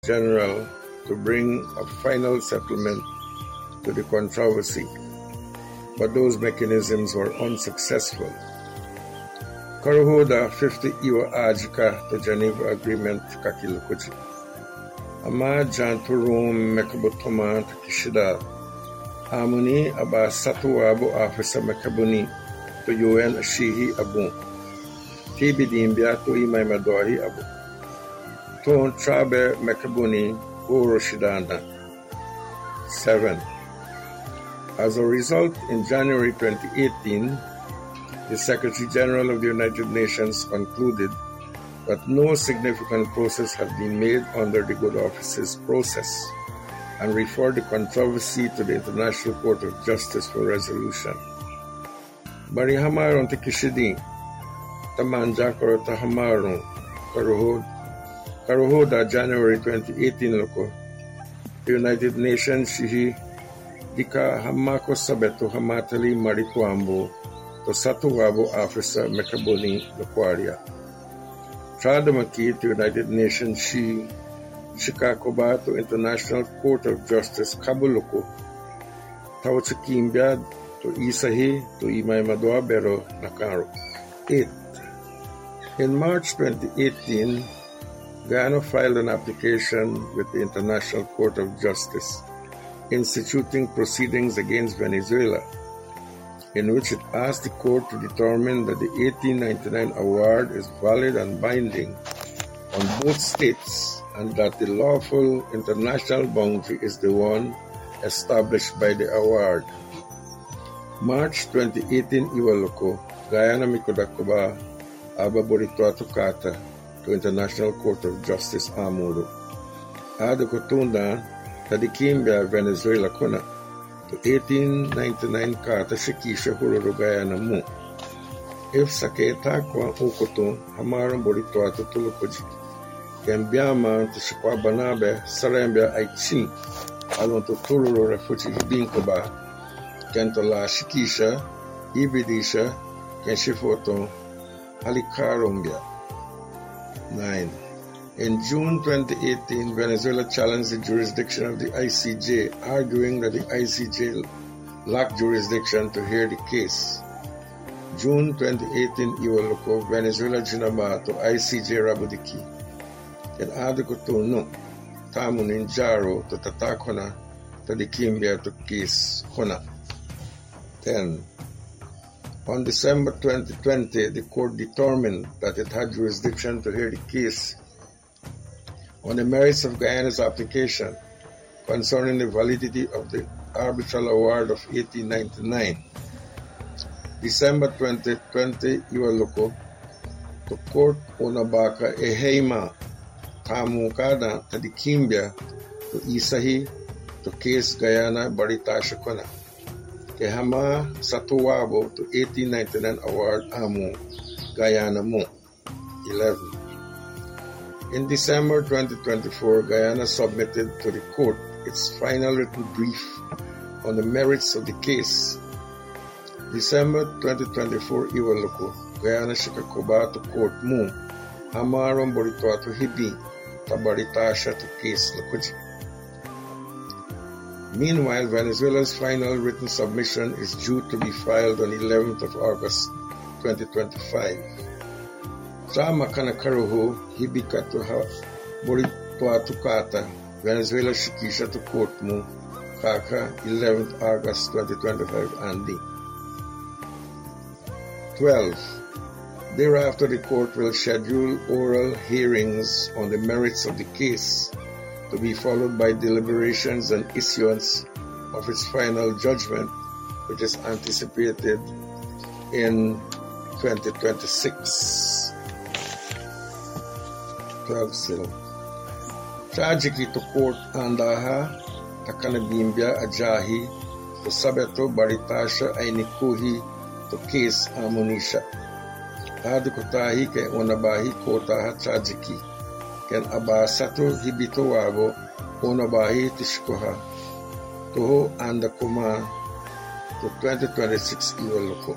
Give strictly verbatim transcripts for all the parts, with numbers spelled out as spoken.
General to bring a final settlement to the controversy, but those mechanisms were unsuccessful. Karuhoda fifty iwa ajika to Geneva Agreement kakilukuji. Ama janturum mekabutoma kishida. Amuni aba satuwabo afisa mekabuni to U N ashihi abu. Tibidimbia to imay madohi abu. Ton trabe mekabuni uroshidana. Seven. As a result, in January twenty eighteen, the Secretary General of the United Nations concluded that no significant progress had been made under the Good Offices process and referred the controversy to the International Court of Justice for resolution. Bari hamaron te kishidi, tamanja karo ta hamaron, karuhod, karuhoda January twenty eighteen loko, the United Nations shihi dika hamako sabeto hamatali marikwambo to satuwabo afisa mekaboni lokwaria. Tradamaki to United Nations shi Shikakoba to International Court of Justice Kabuloko Tawachikimbia to Isahi to Imay Madoa Bero Nakaro. Eight. In March twenty eighteen, Guyana filed an application with the International Court of Justice instituting proceedings against Venezuela, in which it asked the court to determine that the eighteen ninety-nine award is valid and binding on both states and that the lawful international boundary is the one established by the award. March twenty eighteen Iwaloko, Guyana Mikodakoba, Aba Boritoa Tukata to International Court of Justice Amuro. Ada Kotunda, Tadikimbia Venezuela Kona, to eighteen ninety-nine Kata Shikisha Hururu Guyana Mu. If Saketa Kwa Okoto, Hamaran Boritoa to Tulukoji, Gambiama to Shikwa Banabe, Sarambia Aichi, Alon to Tururu Refuchi Hibinkoba, Kentola Shikisha, Ibidisha, Kenshifoto, Halikarumbia. Nine. In June twenty eighteen, Venezuela challenged the jurisdiction of the I C J, arguing that the I C J lacked jurisdiction to hear the case. June twenty eighteen, Iwaloko, Venezuela Jinaba to I C J Rabudiki. And Adukoto no, Tamunin Jaro to Tatakona to the Kimbia to case Hona. Ten. On December twenty twenty, the court determined that it had jurisdiction to hear the case on the merits of Guyana's application concerning the validity of the arbitral award of eighteen ninety-nine. December twenty twenty, Iwaloko, the court Onabaka Eheima Kamukada Tadikimbia to Isahi to case Guyana Baritasha Kona. Kehama Satuwabo to eighteen ninety-nine award Amu Guyana Mo. Eleven. In December twenty twenty-four, Guyana submitted to the court its final written brief on the merits of the case. December twenty twenty-four, Iwaloko, Guyana Shikakoba to court Mu, Hamaron Boritoa to Hibi, Tabaritasha to case Lokuji. Meanwhile, Venezuela's final written submission is due to be filed on eleventh of August twenty twenty-five. Sama Kanakaruho, Hibika to Boritoa Tukata, Venezuela Shikisha to court Mu, Kaka, eleventh August twenty twenty-five, Andy. Twelve. Thereafter, the court will schedule oral hearings on the merits of the case, to be followed by deliberations and issuance of its final judgment, which is anticipated in twenty twenty-six. twelve still. Tragically to court Andaha, Takanabimbia Ajahi, to Sabeto Baritasha Ainikuhi, to case Amonisha. Adukotahi ke Onabahi Kotaha Tragically. Ken Abasato Hibito Wabo, Onabahi Tishkoha, Toho Andakuma, to twenty twenty-six Iwaloko.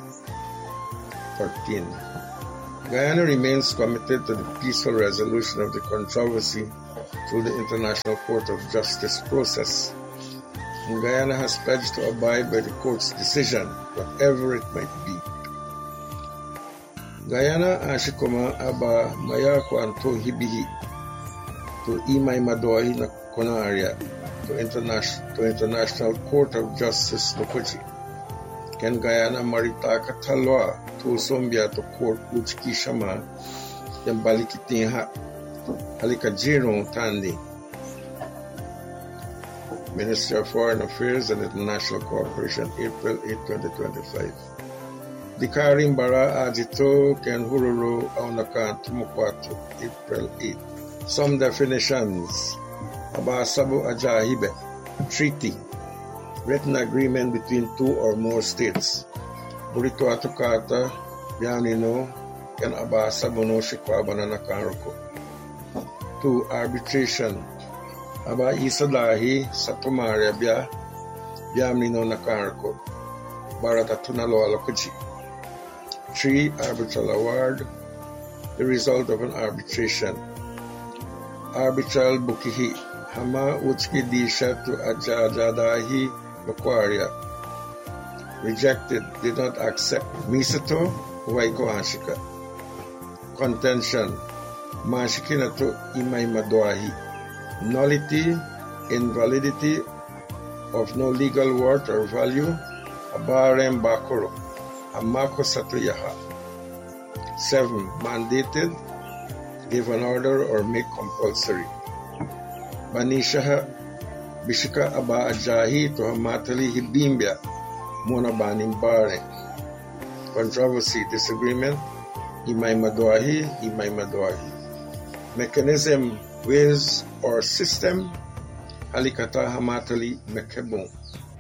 thirteen. Guyana remains committed to the peaceful resolution of the controversy through the International Court of Justice process. And Guyana has pledged to abide by the court's decision, whatever it might be. Guyana ashikoma aba mayako anto hibihi to imay madohi na konaria to international to International Court of Justice Lokoji. Ken Guyana maritaka talwa to sombia to court uchki shama yan balikitinha halika jiro tandi. Ministry of Foreign Affairs and International Cooperation, April eighth, twenty twenty-five. Dikaring bara ajito ken hururo au nakan tumukwatu, April eighth. Some definitions. Abasabu ajahibe, treaty, written agreement between two or more states. Burito atukata, bianino, ken abasabu no shikwaba na nakanroko. Two, arbitration. Aba isadahi sa tumaria bia biamnino nakanroko. Barata tunalo alokuji. Three, arbitral award, the result of an arbitration. Arbitral bukihi, hama uchki disha to ajajadahi makwaria. Rejected, did not accept. Misato, waiko anshika. Contention, mashikina to imay madwahi. Nullity, invalidity of no legal worth or value, abarem bakuro, amako satuyaha. Seven, mandated, give an order or make compulsory. Banishaha, bishika aba ajahi to hamatali hibimbia, muna banimbare. Controversy, disagreement, imay madwahi, imay madwahi. Mechanism, ways or system, halikata hamatali mekebung.